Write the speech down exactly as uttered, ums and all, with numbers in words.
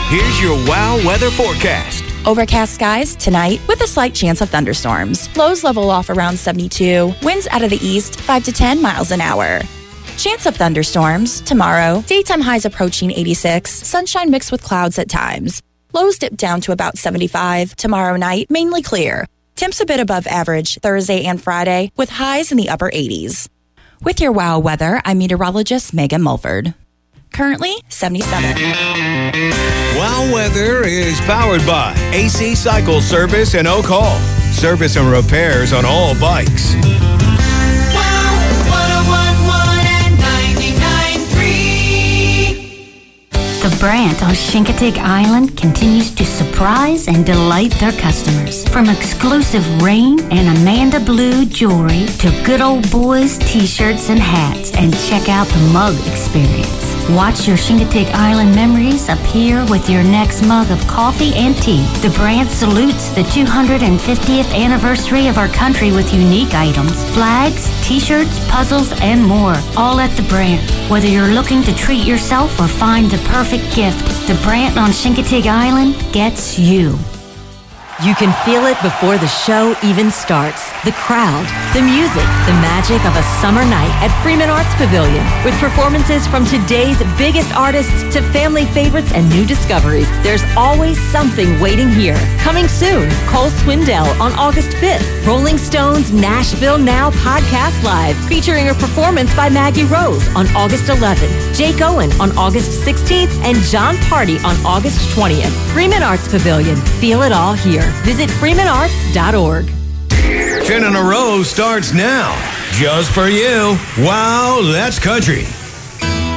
Here's your WOW weather forecast. Overcast skies tonight with a slight chance of thunderstorms. Lows level off around seventy-two. Winds out of the east five to ten miles an hour. Chance of thunderstorms tomorrow. Daytime highs approaching eighty-six. Sunshine mixed with clouds at times. Lows dip down to about seventy-five. Tomorrow night, mainly clear. Temps a bit above average Thursday and Friday with highs in the upper eighties. With your WOW weather, I'm meteorologist Megan Mulford. Currently, seventy-seven. WOW weather is powered by A C Cycle Service in Oak Hall. Service and repairs on all bikes. The Brandt on Chincoteague Island continues to surprise and delight their customers. From exclusive Rain and Amanda Blue jewelry to good old boys t-shirts and hats, and check out the mug experience. Watch your Chincoteague Island memories appear with your next mug of coffee and tea. The Brandt salutes the two hundred fiftieth anniversary of our country with unique items, flags, t-shirts, puzzles, and more, all at the Brandt. Whether you're looking to treat yourself or find the perfect gift, the Brandt on Chincoteague Island gets you. You can feel it before the show even starts. The crowd, the music, the magic of a summer night at Freeman Arts Pavilion. With performances from today's biggest artists to family favorites and new discoveries, there's always something waiting here. Coming soon, Cole Swindell on August fifth. Rolling Stones Nashville Now Podcast Live, featuring a performance by Maggie Rose on August eleventh. Jake Owen on August sixteenth, and John Party on August twentieth. Freeman Arts Pavilion. Feel it all here. Visit freeman arts dot org. ten in a row starts now. Just for you. Wow, that's country.